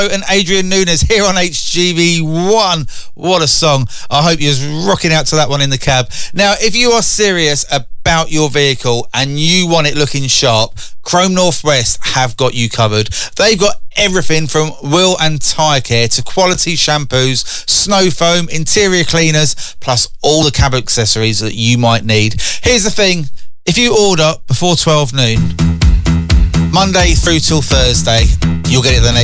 And Adrian Nunes here on HGV1. What a song. I hope you're rocking out to that one in the cab. Now, if you are serious about your vehicle and you want it looking sharp, Chrome Northwest have got you covered. They've got everything from wheel and tyre care to quality shampoos, snow foam, interior cleaners, plus all the cab accessories that you might need. Here's the thing. If you order before 12 noon, Monday through till Thursday, you'll get it the next